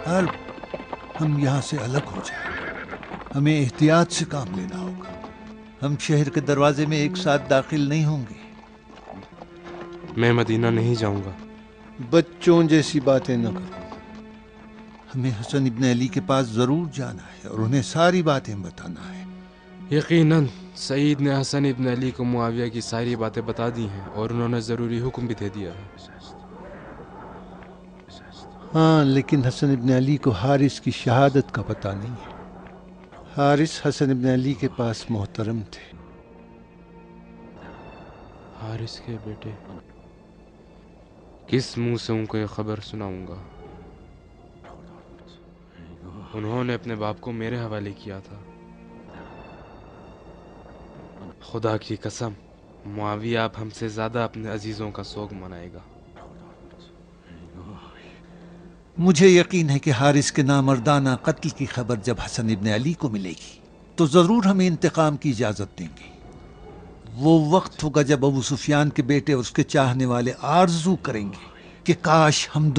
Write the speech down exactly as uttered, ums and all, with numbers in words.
حرب ہم یہاں سے الگ ہو جائیں، ہمیں احتیاط سے کام لینا ہوگا۔ ہم شہر کے دروازے میں ایک ساتھ داخل نہیں ہوں گے۔ میں مدینہ نہیں جاؤں گا۔ بچوں جیسی باتیں نہ کرو۔ ہمیں حسن ابن علی کے پاس ضرور جانا ہے اور انہیں ساری باتیں بتانا ہے۔ یقیناً سعید نے حسن ابن علی کو معاویہ کی ساری باتیں بتا دی ہیں اور انہوں نے ضروری حکم بھی دے دیا ہے۔ ہاں، لیکن حسن ابن علی کو حارث کی شہادت کا پتہ نہیں ہے۔ حارث حسن ابن علی کے پاس محترم تھے۔ حارث کے بیٹے، کس منہ سے ان کو یہ خبر سناؤں گا؟ انہوں نے اپنے باپ کو میرے حوالے کیا تھا۔ خدا کی قسم، معاویہ اب ہم سے زیادہ اپنے عزیزوں کا سوگ منائے گا۔ مجھے یقین ہے کہ حارث کے نامردانہ قتل کی خبر جب حسن ابن علی کو ملے گی تو ضرور ہمیں انتقام کی اجازت دیں گے۔ وہ وقت ہوگا جب ابو سفیان کے بیٹے اور اس کے چاہنے والے آرزو کریں گے کہ کاش ہم